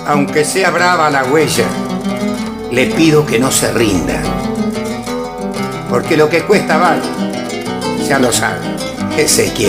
Aunque sea brava la huella, le pido que no se rinda. Porque lo que cuesta vale, ya lo sabe, que se quiere.